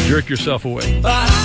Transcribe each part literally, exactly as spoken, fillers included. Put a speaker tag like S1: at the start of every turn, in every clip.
S1: Jerk yourself away.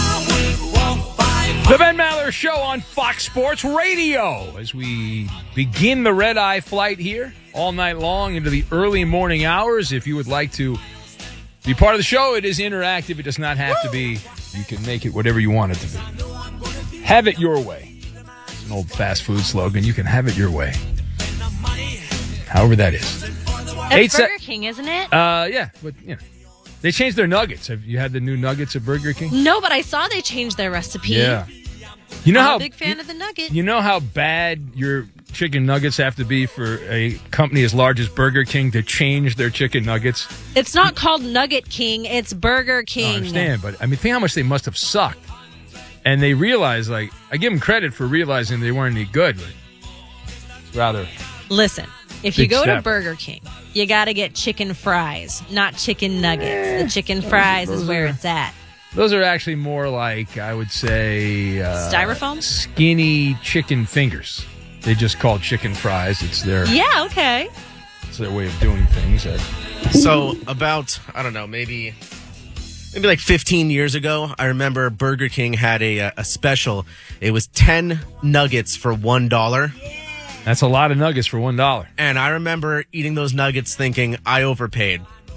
S1: The Ben Maller Show on Fox Sports Radio as we begin the red-eye flight here all night long into the early morning hours. If you would like to be part of the show, it is interactive. It does not have to be. You can make it whatever you want it to be. Have it your way. It's an old fast food slogan. You can have it your way. However that is.
S2: That's
S1: Eight
S2: Burger
S1: se-
S2: King, isn't it?
S1: Uh, yeah, but, you know. They changed their nuggets. Have you had the new nuggets at Burger King?
S2: No, but I saw they changed their recipe.
S1: Yeah. You know
S2: I'm
S1: how
S2: a big fan
S1: you,
S2: of the nugget.
S1: You know how bad your chicken nuggets have to be for a company as large as Burger King to change their chicken nuggets?
S2: It's not called Nugget King. It's Burger King.
S1: I understand, but I mean, think how much they must have sucked. And they realized, like, I give them credit for realizing they weren't any good, but it's rather.
S2: Listen, if you
S1: Big
S2: go
S1: step.
S2: to Burger King, you got to get chicken fries, not chicken nuggets. The chicken fries is where it's at.
S1: Those are actually more like, I would say, uh,
S2: Styrofoam?
S1: Skinny chicken fingers. They just call chicken fries. It's their
S2: Yeah, okay.
S1: it's their way of doing things. I,
S3: So about, I don't know, maybe maybe like fifteen years ago, I remember Burger King had a a special. It was ten nuggets for one dollar.
S1: that's a lot of nuggets for one dollar.
S3: And I remember eating those nuggets thinking I overpaid.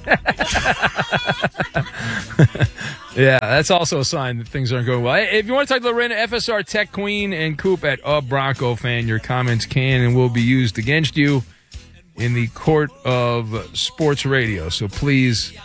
S1: Yeah, that's also a sign that things aren't going well. Hey, if you want to talk to Lorena, F S R Tech Queen, and Coop at a Bronco fan, your comments can and will be used against you in the court of sports radio. So please,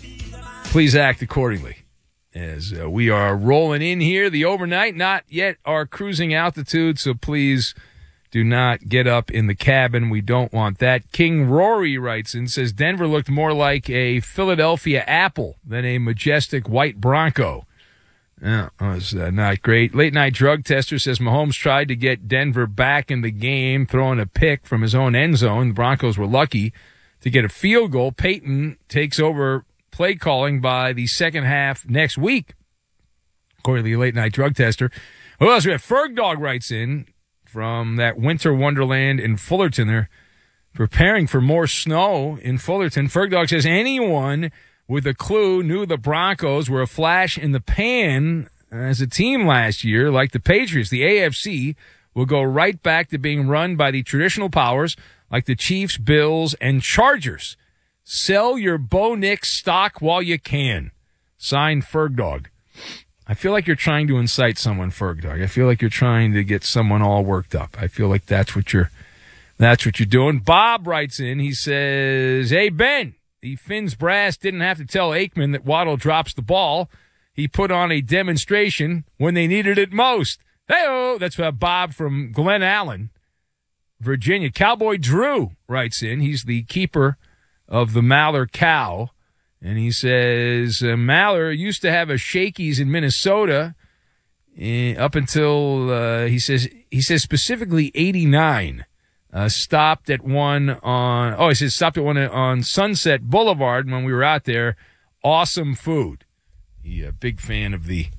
S1: please act accordingly. As uh, we are rolling in here, the overnight, not yet our cruising altitude, so please do not get up in the cabin. We don't want that. King Rory writes in, says, Denver looked more like a Philadelphia Apple than a majestic white Bronco. Yeah, that was uh, not great. Late night drug tester says Mahomes tried to get Denver back in the game, throwing a pick from his own end zone. The Broncos were lucky to get a field goal. Peyton takes over play calling by the second half next week, according to the late night drug tester. Who else? We have Ferg Dog writes in from that winter wonderland in Fullerton. They're preparing for more snow in Fullerton. Ferg Dog says anyone with a clue knew the Broncos were a flash in the pan as a team last year, like the Patriots. The A F C will go right back to being run by the traditional powers like the Chiefs, Bills, and Chargers. Sell your Bo Nix stock while you can. Signed, Ferg Dog. I feel like you're trying to incite someone, Ferg Dog. I feel like you're trying to get someone all worked up. I feel like that's what you're that's what you're doing. Bob writes in. He says, hey, Ben, the Finns brass didn't have to tell Aikman that Waddle drops the ball. He put on a demonstration when they needed it most. Hey-oh, that's uh, Bob from Glen Allen, Virginia. Cowboy Drew writes in. He's the keeper of the Maller Cow. And he says, uh, Maller used to have a Shakey's in Minnesota uh, up until, uh, he says, he says specifically eighty-nine. Uh, stopped at one on, oh, he says stopped at one on Sunset Boulevard when we were out there. Awesome food. He a big fan of the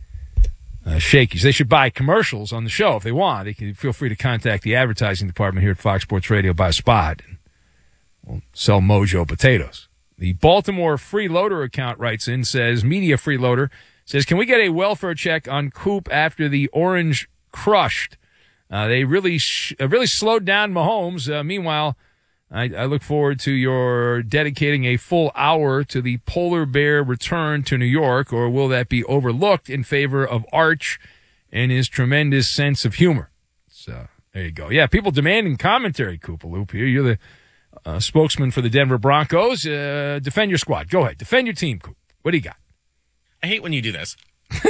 S1: uh, Shakey's. They should buy commercials on the show if they want. They can feel free to contact the advertising department here at Fox Sports Radio by spot. And we'll sell Mojo potatoes. The Baltimore Freeloader account writes in, says, Media Freeloader, says, can we get a welfare check on Coop after the Orange crushed? Uh, they really sh- uh, really slowed down Mahomes. Uh, meanwhile, I, I look forward to your dedicating a full hour to the polar bear return to New York, or will that be overlooked in favor of Arch and his tremendous sense of humor? So there you go. Yeah, people demanding commentary, Koopaloop here. You're the Uh, spokesman for the Denver Broncos. Uh, defend your squad. Go ahead. Defend your team, Coop. What do you got?
S3: I hate when you do this.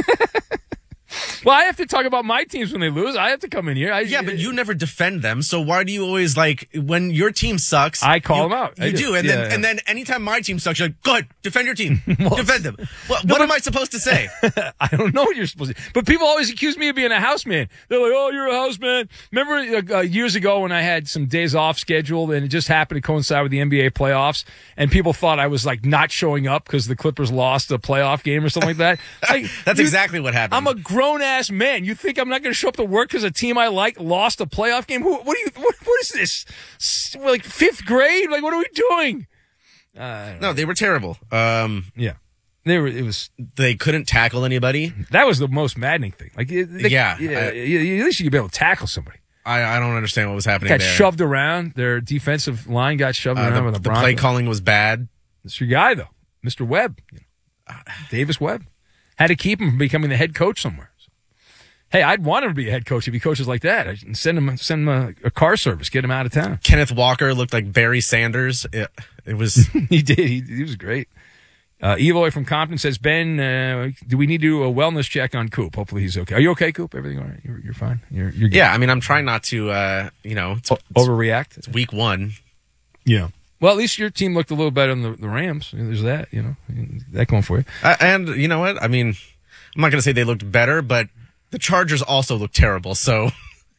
S1: Well, I have to talk about my teams when they lose. I have to come in here. I,
S3: Yeah, but you never defend them, so why do you always, like, when your team sucks...
S1: I call
S3: you,
S1: them out.
S3: You
S1: I
S3: do,
S1: do.
S3: and
S1: Yeah,
S3: then
S1: yeah.
S3: and then anytime my team sucks, you're like, go ahead, defend your team. Defend them. What, what am I supposed to say?
S1: I don't know what you're supposed to. But people always accuse me of being a house man. They're like, "Oh, you're a house man." Remember uh, years ago when I had some days off scheduled, and it just happened to coincide with the N B A playoffs, and people thought I was like not showing up because the Clippers lost a playoff game or something like that. Like,
S3: That's
S1: you,
S3: exactly what happened.
S1: I'm a grown ass man. You think I'm not going to show up to work because a team I like lost a playoff game? Who? What do you? What, what is this? S- Like fifth grade? Like what are we doing? Uh,
S3: No, they were terrible. Um,
S1: yeah. They were. It was.
S3: They couldn't tackle anybody.
S1: That was the most maddening thing. Like, they,
S3: yeah,
S1: yeah
S3: I,
S1: at least you could be able to tackle somebody.
S3: I, I don't understand what was happening
S1: Got
S3: there.
S1: shoved around. Their defensive line got shoved
S3: Uh,
S1: around
S3: the,
S1: with the
S3: the
S1: Broncos.
S3: play calling was bad.
S1: It's your guy though, Mister Webb, you know, Davis Webb. Had to keep him from becoming the head coach somewhere. So, hey, I'd want him to be a head coach if he coaches like that. I'd send him, send him a, a car service, get him out of town.
S3: Kenneth Walker looked like Barry Sanders. It, it was.
S1: He did. He, he was great. Uh, Eloy from Compton says, Ben, uh, do we need to do a wellness check on Coop? Hopefully he's okay. Are you okay, Coop? Everything all right? You're, you're fine? You're, you're good.
S3: Yeah, I mean, I'm trying not to, uh, you know, it's, it's,
S1: overreact.
S3: It's week one.
S1: Yeah. Well, at least your team looked a little better than the, the Rams. There's that, you know, that going for you.
S3: Uh, and you know what? I mean, I'm not going to say they looked better, but the Chargers also looked terrible. So,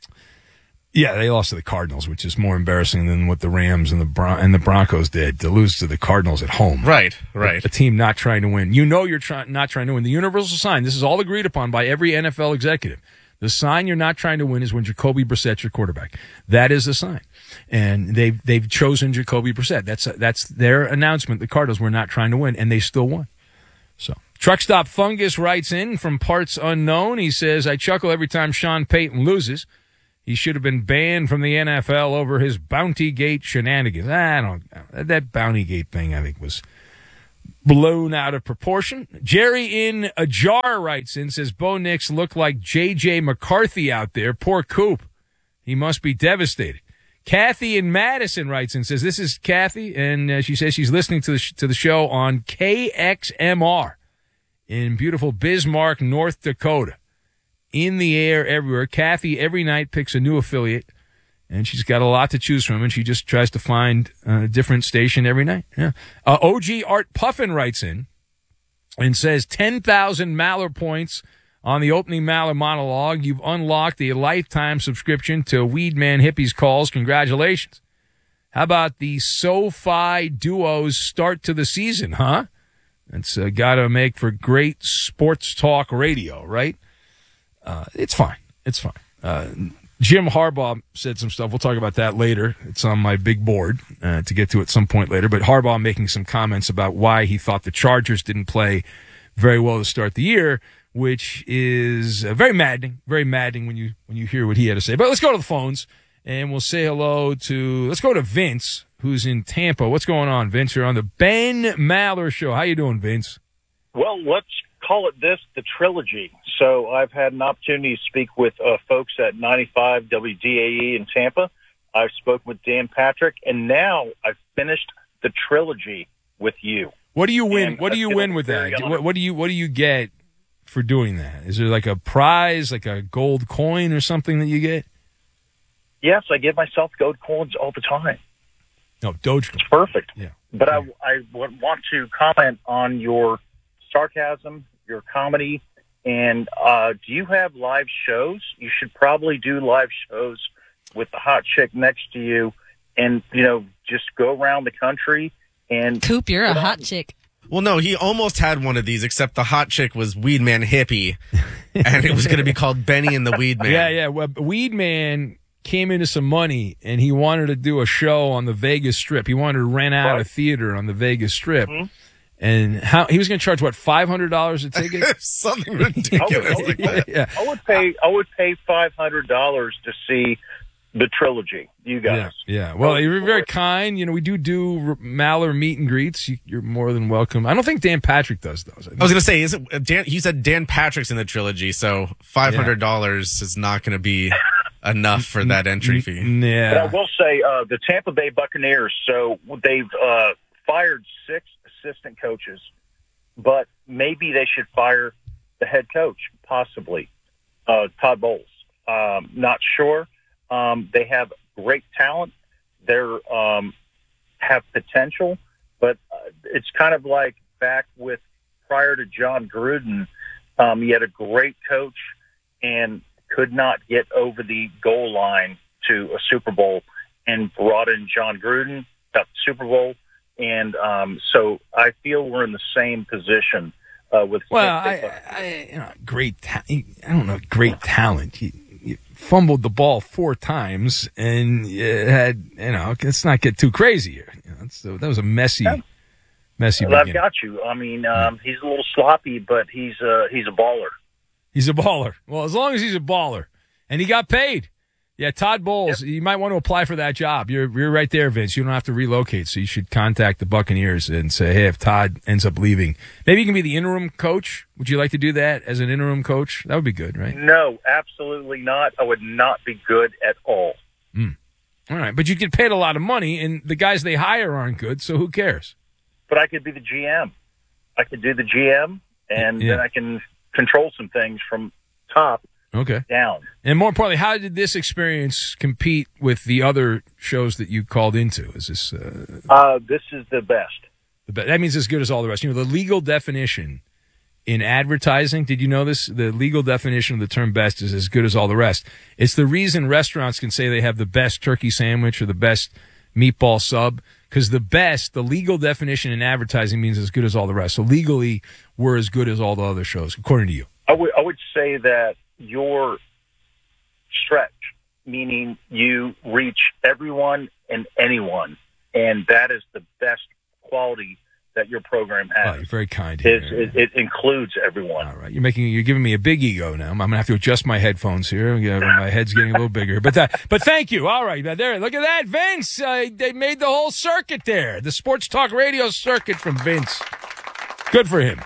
S1: yeah, they lost to the Cardinals, which is more embarrassing than what the Rams and the Bron- and the Broncos did to lose to the Cardinals at home.
S3: Right, right.
S1: A, a team not trying to win. You know, you're try- not trying to win. The universal sign. This is all agreed upon by every N F L executive. The sign you're not trying to win is when Jacoby Brissett's your quarterback. That is the sign. And they've, they've chosen Jacoby Brissett. That's, that's their announcement. The Cardinals were not trying to win, and they still won. So, Truck Stop Fungus writes in from Parts Unknown. He says, I chuckle every time Sean Payton loses. He should have been banned from the N F L over his Bounty Gate shenanigans. I don't, that Bounty Gate thing, I think, was blown out of proportion. Jerry in a jar writes in, says, Bo Nix looked like J J McCarthy out there. Poor Coop. He must be devastated. Kathy in Madison writes in, says, this is Kathy, and uh, she says she's listening to the, sh- to the show on K X M R in beautiful Bismarck, North Dakota. In the air everywhere. Kathy every night picks a new affiliate, and she's got a lot to choose from, and she just tries to find a different station every night. Yeah. Uh, O G Art Puffin writes in and says, ten thousand Maller points on the opening Maller monologue. You've unlocked a lifetime subscription to Weedman Hippies Calls. Congratulations. How about the SoFi Duos start to the season, huh? That's uh, got to make for great sports talk radio, right? Uh, it's fine. It's fine. Uh, Jim Harbaugh said some stuff. We'll talk about that later. It's on my big board uh, to get to at some point later. But Harbaugh making some comments about why he thought the Chargers didn't play very well to start the year, which is uh, very maddening, very maddening when you when you hear what he had to say. But let's go to the phones, and we'll say hello to, let's go to Vince, who's in Tampa. What's going on, Vince? You're on the Ben Maller Show. How you doing, Vince?
S4: Well, let's call it this, the trilogy. So I've had an opportunity to speak with uh, folks at ninety-five W D A E in Tampa. I've spoken with Dan Patrick, and now I've finished the trilogy with you.
S1: What do you win?
S4: And
S1: what do you win with that? What, what do you What do you get for doing that? Is there like a prize, like a gold coin or something that you get?
S4: Yes, I give myself gold coins all the time.
S1: No, Dogecoin.
S4: It's perfect.
S1: Yeah.
S4: But
S1: yeah.
S4: I, I would want to comment on your sarcasm, your comedy, and uh, do you have live shows? You should probably do live shows with the hot chick next to you, and you know, just go around the country and.
S2: Coop, you're a hot chick.
S3: Well, no, he almost had one of these, except the hot chick was Weedman Hippie, and it was going to be called Benny and the Weedman.
S1: Yeah, yeah. Well, Weedman came into some money, and he wanted to do a show on the Vegas Strip. He wanted to rent out
S4: right.
S1: a theater on the Vegas Strip.
S4: Mm-hmm.
S1: And how he was going to charge what five hundred dollars a ticket?
S3: Something ridiculous
S4: I would, I would,
S3: like that.
S1: Yeah.
S4: I would pay. I would pay five hundred dollars to see the trilogy. You guys.
S1: Yeah, yeah. Well, you're very kind. You know, we do do Maller meet and greets. You, you're more than welcome. I don't think Dan Patrick does those. I,
S3: I was going to say, is it Dan? He said Dan Patrick's in the trilogy, so five hundred dollars yeah. is not going to be enough for that entry fee.
S1: Yeah.
S4: But I will say uh, the Tampa Bay Buccaneers. So they've uh, fired six assistant coaches, but maybe they should fire the head coach, possibly uh, Todd Bowles. Um, not sure. Um, they have great talent. They're um, have potential, but uh, it's kind of like back with prior to John Gruden. Um, he had a great coach and could not get over the goal line to a Super Bowl, and brought in John Gruden, got the Super Bowl. And um, so I feel we're in the same position uh, with.
S1: Well, I, I, you know, great. Ta- I don't know, great talent. He, he fumbled the ball four times, and it had, you know, let's not get too crazy here. You know, so that was a messy, Messy
S4: Well, I've
S1: beginning.
S4: got you. I mean, um, he's a little sloppy, but he's uh, he's a baller.
S1: He's a baller. Well, as long as he's a baller. And he got paid. Yeah, Todd Bowles,
S4: Yep.
S1: you might want to apply for that job. You're you're right there, Vince. You don't have to relocate, so you should contact the Buccaneers and say, hey, if Todd ends up leaving, maybe you can be the interim coach. Would you like to do that as an interim coach? That would be good, right?
S4: No, absolutely not. I would not be good at all.
S1: All right, but you get paid a lot of money, and the guys they hire aren't good, so who cares?
S4: But I could be the G M. I could do the G M, and
S1: Yeah.
S4: then I can control some things from top
S1: Okay.
S4: down.
S1: And more importantly, how did this experience compete with the other shows that you called into? Is this uh,
S4: Uh, this is the best.
S1: the be- that means as good as all the rest? You know, the legal definition in advertising, did you know this? The legal definition of the term best is as good as all the rest. It's the reason restaurants can say they have the best turkey sandwich or the best meatball sub, because the best, the legal definition in advertising means as good as all the rest. So legally, we're as good as all the other shows, according to you.
S4: I would I would say that your stretch, meaning you reach everyone and anyone, and that is the best quality that your program
S1: Oh,
S4: has.
S1: you're very kind
S4: It,
S1: here.
S4: it, it includes everyone.
S1: All right, you're making, you're giving me a big ego now. I'm gonna have to adjust my headphones here. Yeah, my head's getting a little bigger, but that, but thank you. All right, there, look at that, Vince. Uh, they made the whole circuit there, the Sports Talk Radio circuit from Vince. Good for him.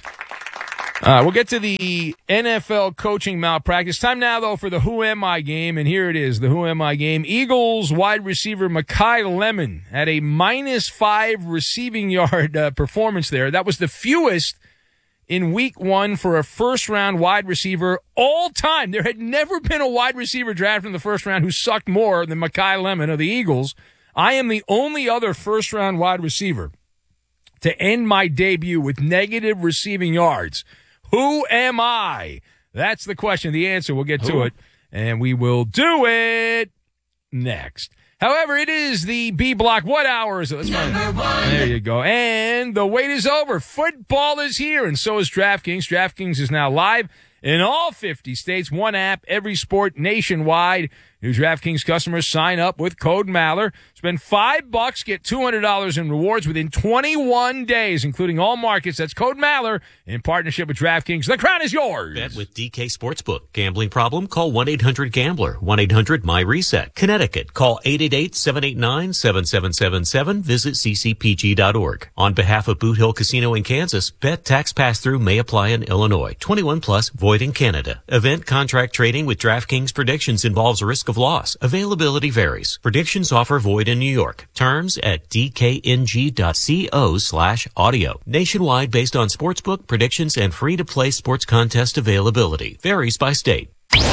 S1: Uh, we'll get to the N F L coaching malpractice. Time now, though, for the Who Am I game, and here it is, the Who Am I game. Eagles wide receiver Mekhi Lemon had a minus five receiving yard uh, performance there. That was the fewest in week one for a first-round wide receiver all time. There had never been a wide receiver drafted in the first round who sucked more than Mekhi Lemon of the Eagles. I am the only other first-round wide receiver to end my debut with negative receiving yards. Who am I? That's the question. The answer, we'll get to
S3: Who?
S1: it, and we will do it next. However, it is the B block. What hour is it? Let's find it. There you go. And the wait is over. Football is here, and so is DraftKings. DraftKings is now live in all fifty states. One app, every sport nationwide. New DraftKings customers sign up with code Maller. Spend five bucks, get two hundred dollars in rewards within twenty-one days, including all markets. That's code Maller in partnership with DraftKings. The crown is yours.
S5: Bet with D K Sportsbook. Gambling problem? Call one eight hundred gambler. one eight hundred my reset. Connecticut. Call eight eight eight, seven eight nine, seven seven seven seven. Visit c c p g dot org. On behalf of Boot Hill Casino in Kansas, bet tax pass-through may apply in Illinois. twenty-one plus, void in Canada. Event contract trading with DraftKings predictions involves risk of loss. Availability varies. Predictions offer void in New York. Terms at d k n g dot co slash audio. Nationwide based on sportsbook predictions and free-to-play sports contest availability. Varies by state.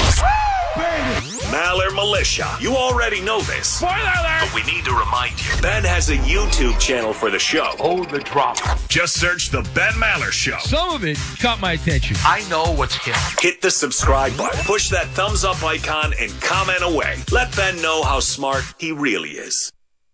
S6: Maller Militia. You already know this.
S1: Spoiler alert!
S6: But we need to remind you. Ben has a YouTube channel for the show.
S7: Oh, the drama.
S6: Just search The Ben Maller Show.
S1: Some of it caught my attention.
S7: I know what's hip.
S6: Hit the subscribe button. Push that thumbs up icon and comment away. Let Ben know how smart he really is.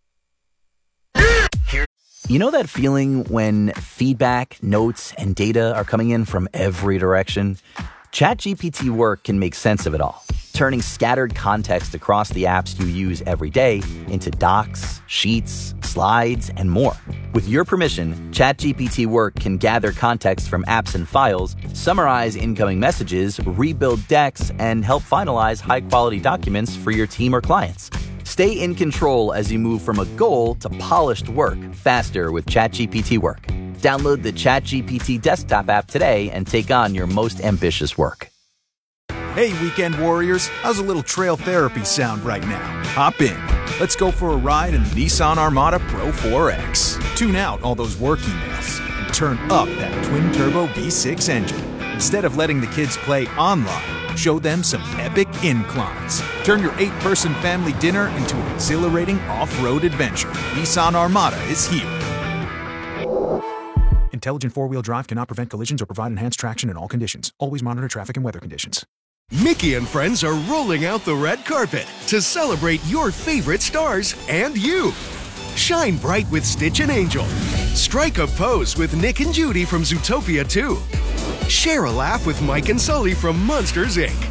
S8: You know that feeling when feedback, notes, and data are coming in from every direction? ChatGPT Work can make sense of it all, turning scattered context across the apps you use every day into docs, sheets, slides, and more. With your permission, ChatGPT Work can gather context from apps and files, summarize incoming messages, rebuild decks, and help finalize high-quality documents for your team or clients. Stay in control as you move from a goal to polished work faster with ChatGPT Work. Download the ChatGPT desktop app today and take on your most ambitious work.
S9: Hey, weekend warriors, how's a little trail therapy sound right now? Hop in. Let's go for a ride in the Nissan Armada Pro four X. Tune out all those work emails and turn up that twin-turbo V six engine. Instead of letting the kids play online, show them some epic inclines. Turn your eight-person family dinner into an exhilarating off-road adventure. Nissan Armada is here. Intelligent four-wheel drive cannot prevent collisions or provide enhanced traction in all conditions. Always monitor traffic and weather conditions.
S10: Mickey and friends are rolling out the red carpet to celebrate your favorite stars and you. Shine bright with Stitch and Angel. Strike a pose with Nick and Judy from Zootopia two. Share a laugh with Mike and Sully from Monsters, Incorporated.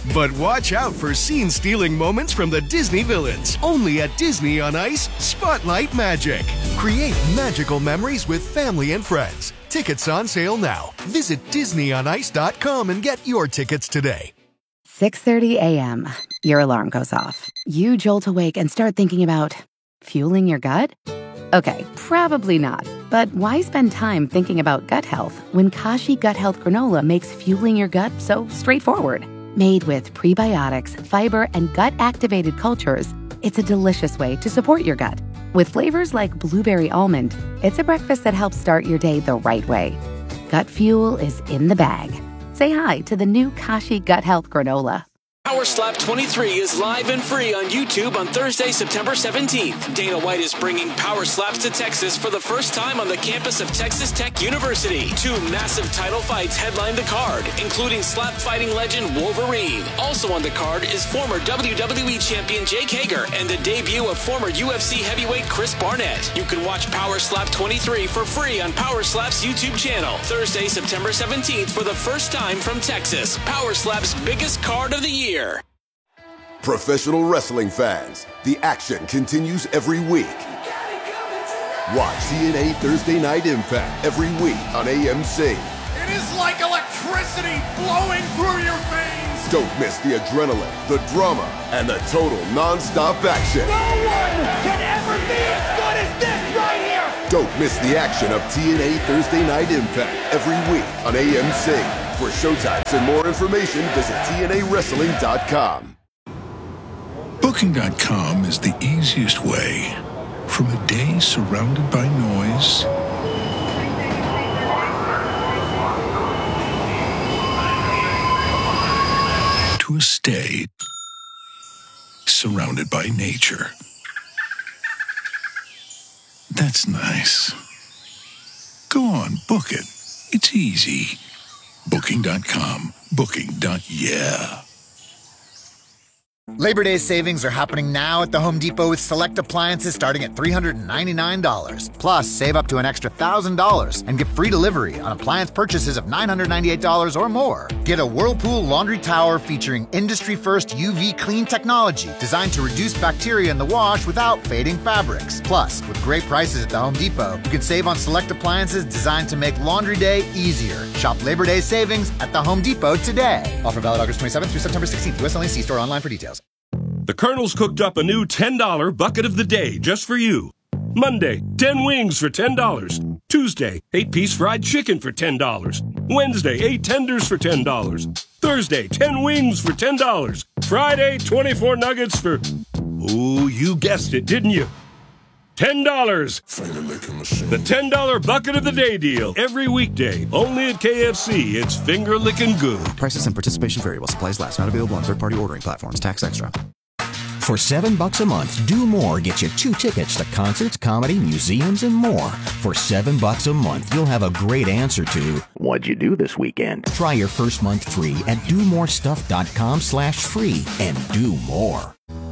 S10: But watch out for scene-stealing moments from the Disney villains. Only at Disney on Ice, Spotlight Magic. Create magical memories with family and friends. Tickets on sale now. Visit disney on ice dot com and get your tickets today.
S11: six thirty a.m. Your alarm goes off. You jolt awake and start thinking about fueling your gut? Okay, probably not. But why spend time thinking about gut health when Kashi Gut Health Granola makes fueling your gut so straightforward? Made with prebiotics, fiber, and gut-activated cultures, it's a delicious way to support your gut. With flavors like blueberry almond, it's a breakfast that helps start your day the right way. Gut fuel is in the bag. Say hi to the new Kashi Gut Health Granola.
S12: Power Slap twenty-three is live and free on YouTube on Thursday, September seventeenth. Dana White is bringing Power Slaps to Texas for the first time on the campus of Texas Tech University. Two massive title fights headline the card, including slap fighting legend Wolverine. Also on the card is former W W E champion Jake Hager and the debut of former U F C heavyweight Chris Barnett. You can watch Power Slap twenty-three for free on Power Slap's YouTube channel. Thursday, September seventeenth for the first time from Texas. Power Slap's biggest card of the year.
S13: Professional wrestling fans, the action continues every week. Watch T N A Thursday Night Impact every week on A M C.
S14: It is like electricity flowing through your veins.
S13: Don't miss the adrenaline, the drama, and the total non-stop action.
S14: No one can ever be as good as this right here.
S13: Don't miss the action of T N A Thursday Night Impact every week on A M C. For showtimes and more information, visit T N A wrestling dot com.
S15: Booking dot com is the easiest way from a day surrounded by noise to a stay surrounded by nature. That's nice. Go on, book it. It's easy. Booking dot com. Booking. Yeah.
S16: Labor Day savings are happening now at the Home Depot with select appliances starting at three hundred ninety-nine dollars. Plus, save up to an extra one thousand dollars and get free delivery on appliance purchases of nine hundred ninety-eight dollars or more. Get a Whirlpool laundry tower featuring industry-first U V clean technology designed to reduce bacteria in the wash without fading fabrics. Plus, with great prices at the Home Depot, you can save on select appliances designed to make laundry day easier. Shop Labor Day savings at the Home Depot today. Offer valid August twenty-seventh through September sixteenth. U S only. See store online for details.
S17: The Colonel's cooked up a new ten dollar bucket of the day just for you. Monday, ten wings for ten dollars. Tuesday, eight piece fried chicken for ten dollars. Wednesday, eight tenders for ten dollars. Thursday, ten wings for ten dollars. Friday, twenty-four nuggets for... Ooh, you guessed it, didn't you? ten dollars. The ten dollar bucket of the day deal. Every weekday. Only at K F C. It's finger licking good.
S18: Prices and participation vary while supplies last. Not available on third-party ordering platforms. Tax extra.
S19: For seven bucks a month, Do More gets you two tickets to concerts, comedy, museums, and more. For seven bucks a month, you'll have a great answer to
S20: what'd you do this weekend?
S19: Try your first month free at do more stuff dot com slash free and do more.